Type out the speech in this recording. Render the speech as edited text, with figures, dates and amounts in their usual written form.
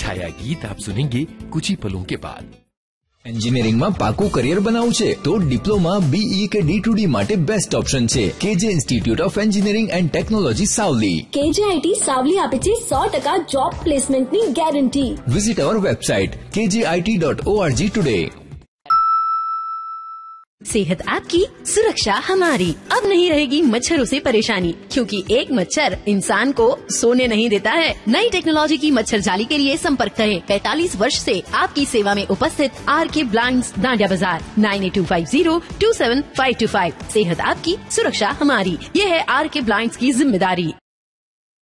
छाया गीत आप सुनेंगे कुछ ही पलों के बाद। એન્જિનિયરિંગ માં પાકું કરિયર બનાવવું છે તો ડિપ્લોમા BE કે D2D માટે બેસ્ટ ઓપ્શન છે KJ institute of engineering and technology Savli. KJIT Savli આપે છે 100% જોબ પ્લેસમેન્ટની ગેરંટી। વિઝિટ અવર વેબસાઇટ kjit.org ટુડે। सेहत आपकी सुरक्षा हमारी। अब नहीं रहेगी मच्छरों से परेशानी, क्योंकि एक मच्छर इंसान को सोने नहीं देता है। नई टेक्नोलॉजी की मच्छर जाली के लिए संपर्क करें 45 वर्ष से आपकी सेवा में उपस्थित RK ब्लाइंड्स दांडिया बाजार 9825027525। सेहत आपकी सुरक्षा हमारी, ये है RK ब्लाइंड्स की जिम्मेदारी।